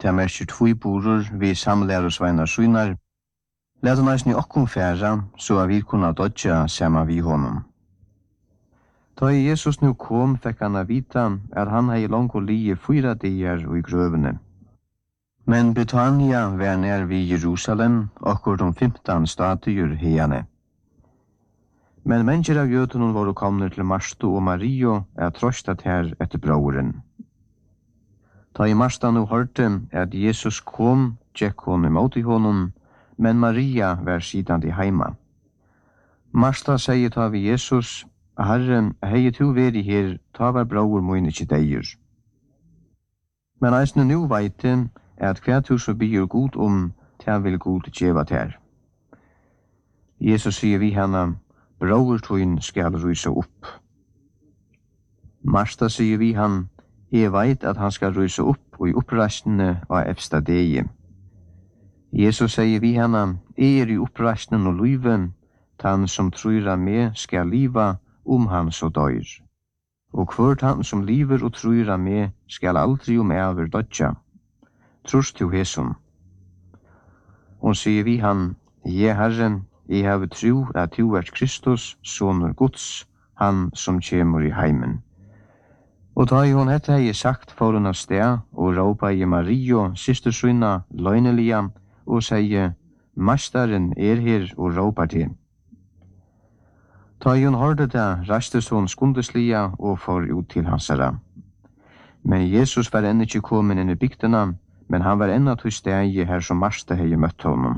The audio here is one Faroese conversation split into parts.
til merker tvoi borur vi samlærer sveinar synar. Læt han eisne okkum færa, så vi kunna dodja sama vi honom. Da Jesus nu kom, fikk han a vita at han hei langt lie 4 dager i grøvene. Men Betania var nær vid Jerusalem, okkur 15 stadier heiane. Men mennesker av jødenen var komne til Marsto og Mario trøstat her etter broren. Da i Marsta nu hørte at Jesus kom, gikk hon imot i honom, men Maria var sidande heima. Marsta sier ta vi Jesus, Herre, hei tu veri her, ta var bror moin ikkje deir. Men eisne nu veite at hver tu så byr god ta vil god djeva ter. Jesus sier vi henne, bror tuin skal rysa opp. Marsta sier vi han, veit at han skal rysa opp og i opprastene av efsta degi. Jesus sier vi henne, i opprastene og lyve, han som trøyra med skal liva han så døyr. Og hvort han som liver og trøyra med skal aldri over dødja. Trust du hesson? Og sier vi han, Herre, jeg har tro at du Kristus, sonur Guds, han som kjemur i heimen. Og da hon hette hei sagt for hon av sted, og råpa i Mario, systersynna, løgnelia, og sier, Masteren her og råpa til. Da hon hørte det, rastes hon skundeslia og for ut til hansara. Men Jesus var enn ikke kommet inn i bygdena, men han var ennå til stegi her som Marsta hei møtt honom.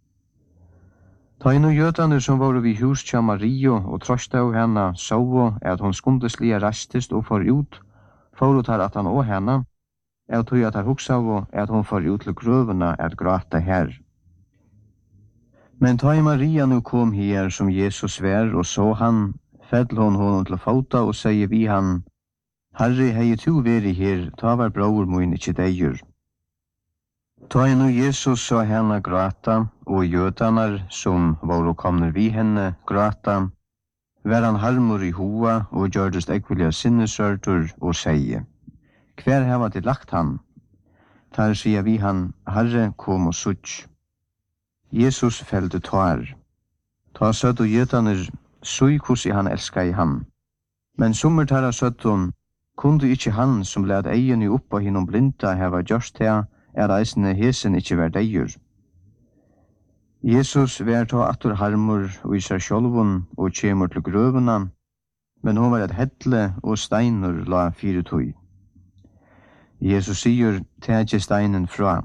Da nu jødane som var vid hus til Mario og trøsta av henne så at hon skundeslia rastest og for ut, for tar at han og henne, tog at han huksa av at hon for ut til grøvene gråta her. Men da Maria nu kom her som Jesus var og så han, fedl hon honom til fota og sier vi han, Herre, hei tu veri her, ta var bror moin ikkje deir. Da nu Jesus så henne gråta, og jødanar som var komne vi henne gråta, var han harmur i hoa og gjørdest ekvilja sinnesørtur og sier, hver heva til lagt han? Der sier vi han, Herre, kom og sutt. Jesus fällde tar. Ta søtt og jødaner, sui hvordan han elska i han. Men sommer tar søtt hon, kunde ikkje han som led eiene opp av hinnom blinda heva gjørst her, eisne hesen ikkje vær deir. Jesus vær ta atur harmur og i seg sjolvun og kjemur til grøvuna, men hon var et hedle og steinur la 4 tøy. Jesus sier, tætje steinen fra.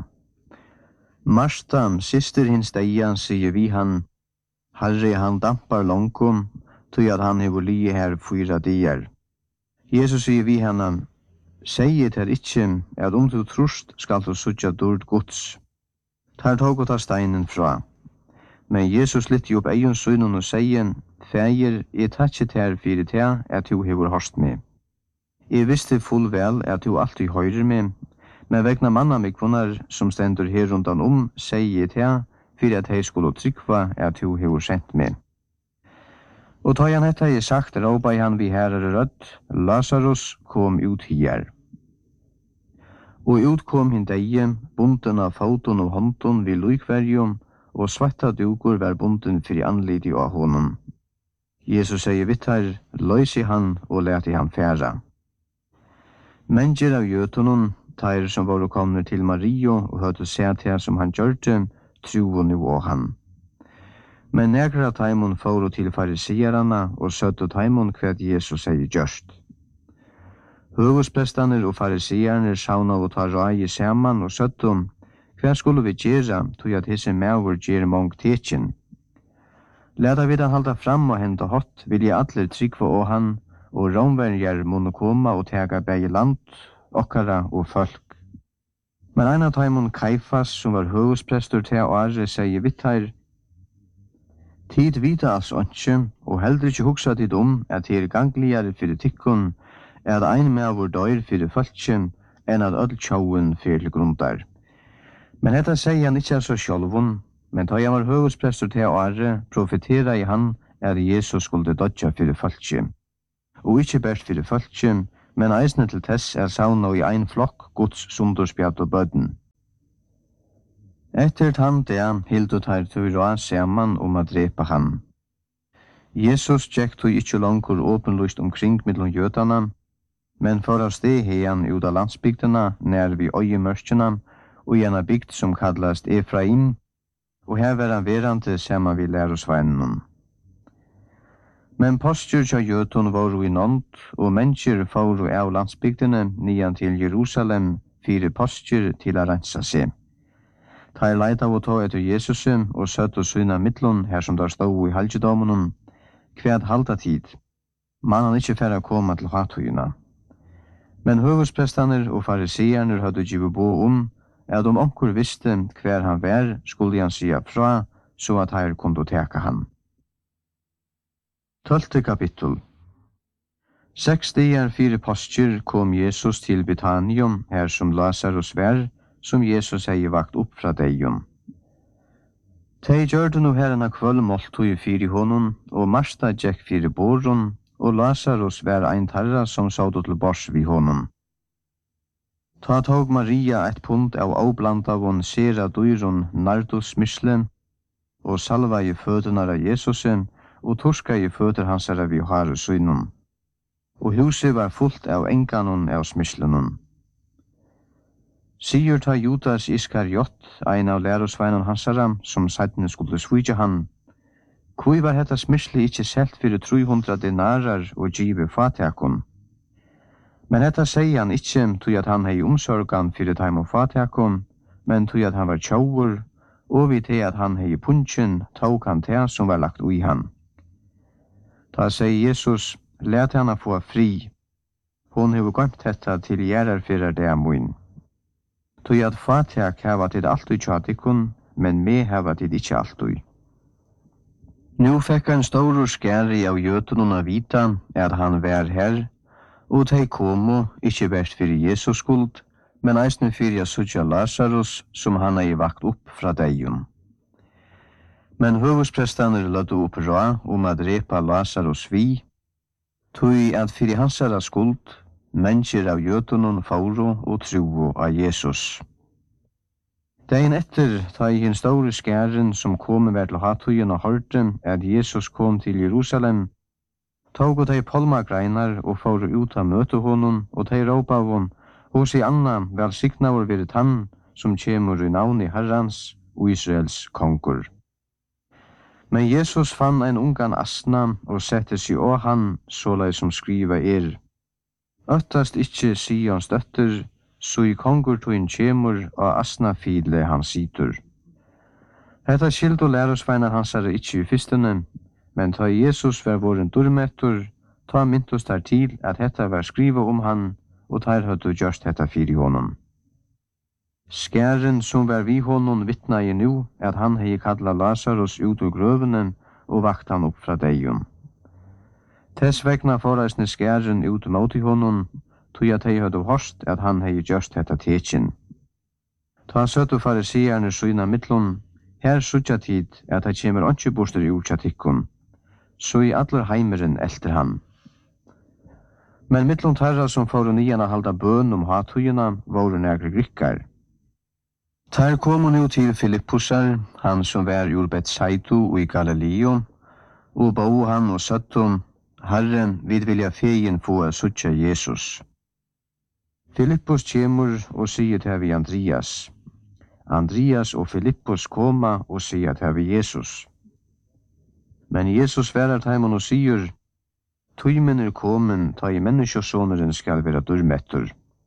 Marsta, syster hins deia, sier vi han, Herre, han dampar longkom, tøy at han hever lie her 4 dier. Jesus sier vi henne, Seiet her ikkje, at du trust skal du suttja dord Guds. Tar tog og tar steinen fra. Men Jesus lytte opp eion sønnen og sier, Fægir, tatsit her fyrir te, at du hever hørst med. Jeg visste full vel at du alltid høyrer med, men vegna manna mig kvinnar som stendur her rundan sier te, fyrir at hei skulle trykva at du hever sendt med. Og ta han hetta sagt, råpa han vi herre rødt, Lazarus kom ut hier. Og ut kom hin deie, bunden av foton og håndton vid lykverjum, og svarta dukur var bunden fyrir anlidi av honom. Jesus sier vittar, løysi han og leti han færa. Mennesker av jøtonon, teir som var komne til Mario og høyde seg til som han gjørte, troen og han. Men nekra taimon fóru til farisierana og søttu taimon hva Jesus sier gjørst. Høgusprestaner og farisierane sauna og ta rai saman og søttu, hva skulle vi gjera tog at hese maur gjer mong tekjen? Leta vi da halda fram og henta hot, vil jeg atler tryggva og han, og romverjar munne koma og tega begge land, okkara og folk. Men ein av taimon Kaifas, som var høgusprestor til åre, sier vittar, Tid vita alls ønske, og heller ikkje hugsa tid at det gangligare fyrir tikkun, at ein mevur døyr fyrir fölkje, enn at öll tjauen fyrir grundar. Men hetta sier han ikkje så sjálvun, men da han var høgusprestor til åre, profetera i han at Jesus skulle dødja fyrir fölkje. Og ikkje bært fyrir fölkje, men eisne til tess sauna i ein flokk Guds sundurspjat og bøden. Etter tann det hildu tær tøyra saman at drepa han. Jesus gekk tog ikkje langur åpenlyst omkring mellom jødana, men for av sted heian ut av landsbygdena nær vi øyemørkjena og i en bygd som kallast Efraim, og her var han verande saman vi lærosveinen. Men postjur tja jødun voru i nånd, og mennesker foru av landsbygdene nian til Jerusalem fire postjur til a rensa seg. Ta leita og ta etter Jesus og søtt og syna mittlun her som der stod i halvjedomunum, kvæd halda tid. Man han ikkje færre koma til hatugina. Men høgusprestaner og fariseerner hadde givet bo at onkur visste hver han vær, skulle han sia fra, så at her kunne teka han. 12. kapittel. 6 dager fire påsker kom Jesus til Betanium, her som Lazarus vær, som Jesus hei vakt opp fra deion. Tei gjørde no herren kvöld måltøy fyri honom, og Marsta gekk fyri borun, og Lazarus vær ein tarra som saudu til bors vi honom. Ta tog Maria et pund av avblandavon sera dyrun nardus mysle, og salva i føtunar av Jesusen, og torska i føtur hansara vi har synun. Og huset var fullt av enganon av smyslenun. Sigur ta Judas Iskariot, ein av lærosveinan hansara, som seidne skulle svitja han. Kui var hetta smysli ikkje selt fyrir 300 denarar og givet fatakon. Men hetta sier han ikkje tog at han hei omsorgan fyrir taim og fatakon, men tog at han var tjauur, og vi til at han hei punchen tog han til som var lagt ui han. Ta sier Jesus, let henne få fri. Hon hefur gømt hetta til gjerar fyrir det moin. Tog at fatak heva tid alltid tjatikon, men me heva tid ikkje alltid. Nu fekk han stor skæri av jøtunum av vita at han var her, og tei komo ikkje verst fyrir Jesus skuld, men eisne fyrir a sutja Lazarus som han hei vakt opp fra deion. Men høgusprestaner ladde opp ra at drepa Lazarus vi, tui at fyrir hansara skuld, mennesker av jøtunum fauro og tro av Jesus. Dagen etter ta i hin store skæren som kom ved til hatugen og hørte at Jesus kom til Jerusalem, tog og de palmagreinar og for ut av møte honom, og de råpa av hon, hos i anna velsignaver ved han som kjemur i navn i Herrans og Israels kongur. Men Jesus fann ein ungan asna og sette seg av han, sålai som skriva Øttast ikkje Sions døtter, så i kongur toin kjemur og asna fidle han situr. Hetta skild og lærosveinar hansar ikkje i fyrstene, men ta Jesus var våren durmettur, ta myntos der til at hetta var skriva han, og tar høttu gjørst hetta fyri honom. Skæren som var vi honom vittna i nu, at han hei kalla Lazarus ut ur grøvene og vakt han opp fra deion. Tess vegna foreisne skæren ut mot i honom, tog at hei høttu horst at han hei gjørst hetta tekin. Ta søttu fariseerne syna mittlun, her sutja tid at han kjemur ontje bostur i urtjatikkun, så i allar heimeren elter han. Men mittlun tarra som foru nian halda bøn hatugina voru negri grikkar. Tar komu nu til Filippusar, han som var ur Bethsaitu og i Galileo, og bau han og søttu, Herren, vid vilja fegin få sutja Jesus. Filippus kjemur og sier til vi Andreas. Andreas og Filippus koma og sier til vi Jesus. Men Jesus sverar taimon og sier, Tøymen komen, ta i menneskjøsåneren skal være durmettur.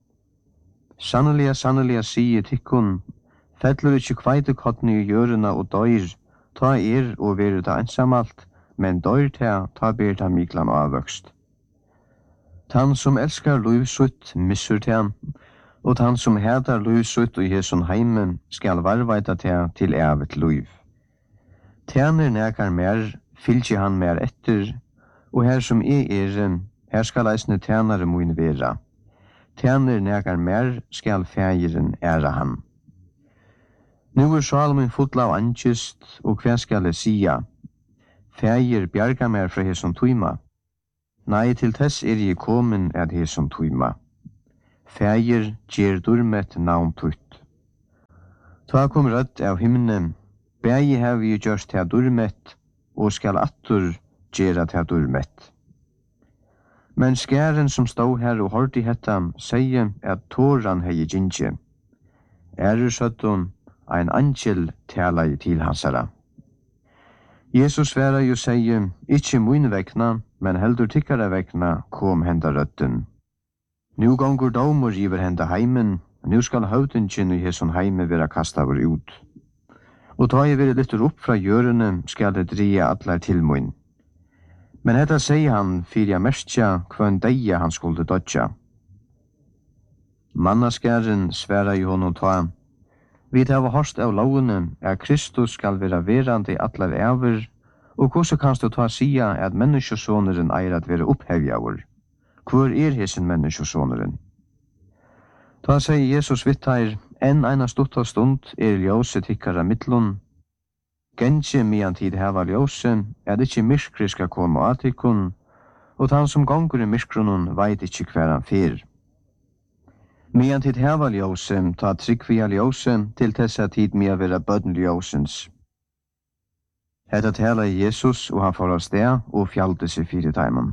Sannelig, sier tikkun, fellur ikkje kveitekottni i gjørena og døyr, ta og veru ta ensamalt, men døyr ta ber ta miklan avvøkst. Tann som elskar luivsutt, missur ta, og tann som hedar luivsutt og i hesson heimen, skal varvaita ta til evet luiv. Tæner nekar mer, fylgje han mer etter, og her som her skal eisne tænare moin vera. Tæner nekar mer, skal fægiren æra han. Nu Salmen full av angist, og hva skal jeg sia? Fægir bjarga mer fra hesson tuima. Nei, til tess jeg komen at hesson tuima. Fægir gjer durmet navn tutt. Ta kom rødt av himmelen, bægi har vi gjørst til durmett, og skal attur gjera til durmett. Men skæren som stod her og hørte hetta, sier at tåran hei gynge. Søttun, ein angel talai til hansara. Jesus sværa jo sier, ikkje mun vekna, men heldur tykkara vekna kom henda røtten. Nu gongur domur iver henda heimen, nu skal høvdingen i hesson heime vera kastaver ut. Og ta jeg veri lyttur opp fra hjørene, skal det dria allar til mun. Men hetta sier han fyrir merskja kvann deia han skulle dodja. Mannaskæren sværa i honom ta, vi hava horst av lovene Kristus skal vera verande allar æver, og hvordan kanst du ta sia at menneskesåneren at vera opphevjavur? Hvor hesen menneskesåneren? Ta sier Jesus vittar, enn eina stutta stund ljøse tikkara mittlun. Gentje mian tid heva ljøse, ikkje myrskri skal komme av tikkun, og han som gongur i myrskrunun veit ikkje hver han fyr. Mian tid heva ljøse, ta tryggvia ljøse, til tessa tid mia vera bødden ljøsens. Hetta tala i Jesus, og han får av sted, og fjallte seg fyrir taimen.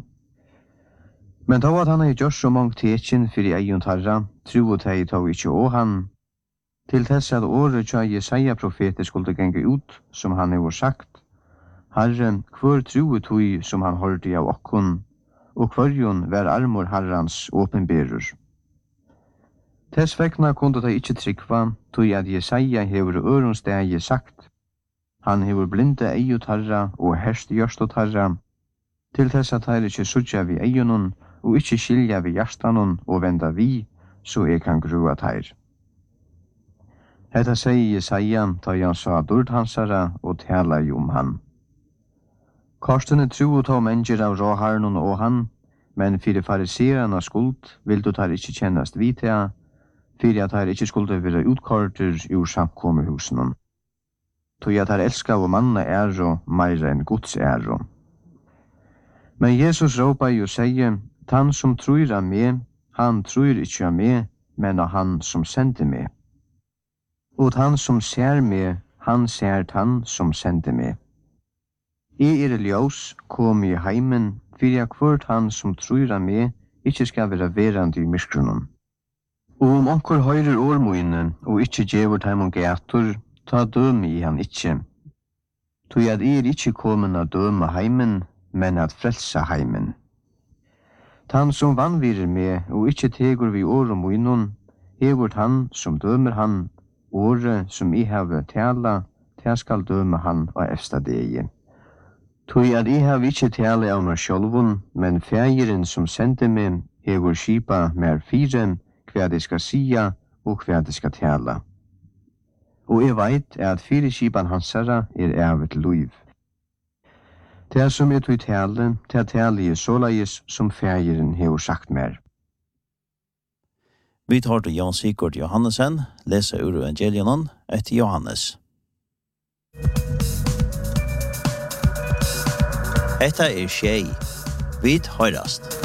Men då at han hei gjort så mange tekin fyrir eion tarra, tro teg tog ikkje å han, til tess at året tja Jesaja profeter skulle genge ut, som han hei sagt, Herre, hvor tro tog som han hørte av okkon, og kvarjon vær armor Herrans åpenberur. Tess vekna kunde de ikkje tryggva, tog at Jesaja hever øronsdegi sagt, han hever blinde eio tarra og herst gjørst tarra, til tess at her ikkje sutja vi eionon, og ikkje skilja vi hjertanon og venda vi, så kan grua teir. Hetta sier Jesaja, ta han sa dord hansara og tala om han. Korstene tro ta mennesker av råharnon og han, men fyrir fariserana skuld vil du tar ikkje kjennast vitea, fyrir at her ikkje skulde være utkorter ur samkommehusen. Tog at her elska og manna og meira enn Guds æro. Men Jesus råpa jo sier, han som tror av meg, han tror ikkje av meg, men av han som sender meg. Og han som ser meg, han ser han som sender meg. I ljós kom i heimen, fyrir kvart han som tror av meg, ikkje skal være verande i myskrunnen. Og onkur høyrer årmoine, og ikkje gjevur taimon gator, ta døme i han ikkje. Tog at ikkje komen av døme heimen, men at frelsa heimen. Han som vanvirer med, og ikkje tegur vi årmoinon, hevur han som dømer han, året som I have tala, ta skal døme han av efsta degi. Tog at I have ikkje tala av meg sjolvun, men fægiren som sender meg, hevur skipa mer fire, hva de skal sia, og hva de skal tala. Og jeg veit at fire skipan hansara evet luiv. Det som tog tale, til tale såleis som fægiren hevur sagt mer. Vi tar til Jan Sigurd Johannesen, lesa ur evangelion etter Johannes. Hetta skjei. Vi høyrast.